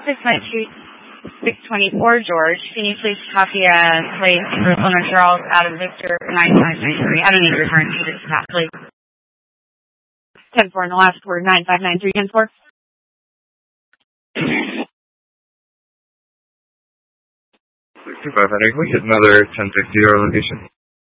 624 George. Can you please copy a place for Plymouth Charles out of Victor 9593? I don't need to return to this pass, please. 10-4 in the last word, 9593, 10-4. Can we get another 1060 to our location?